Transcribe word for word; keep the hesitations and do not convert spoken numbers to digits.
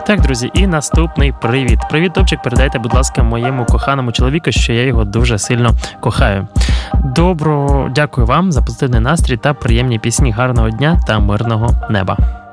Так, друзі, і наступний привіт. Привіт, Топчик, передайте, будь ласка, моєму коханому чоловіку, що я його дуже сильно кохаю. Добро, дякую вам за позитивний настрій та приємні пісні. Гарного дня та мирного неба.